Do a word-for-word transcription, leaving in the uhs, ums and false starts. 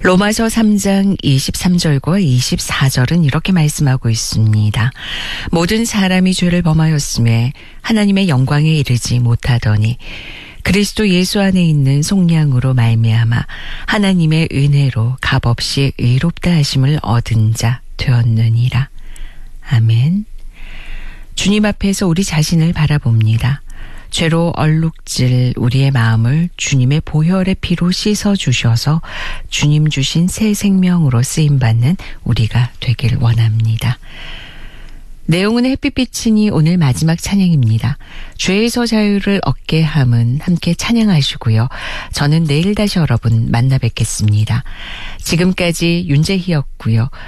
로마서 삼 장 이십삼 절과 이십사 절은 이렇게 말씀하고 있습니다. 모든 사람이 죄를 범하였음에 하나님의 영광에 이르지 못하더니 그리스도 예수 안에 있는 속량으로 말미암아 하나님의 은혜로 값없이 의롭다 하심을 얻은 자 되었느니라. 아멘. 주님 앞에서 우리 자신을 바라봅니다. 죄로 얼룩질 우리의 마음을 주님의 보혈의 피로 씻어주셔서 주님 주신 새 생명으로 쓰임받는 우리가 되길 원합니다. 내용은 햇빛비치니 오늘 마지막 찬양입니다. 죄에서 자유를 얻게 함은 함께 찬양하시고요. 저는 내일 다시 여러분 만나 뵙겠습니다. 지금까지 윤재희였고요.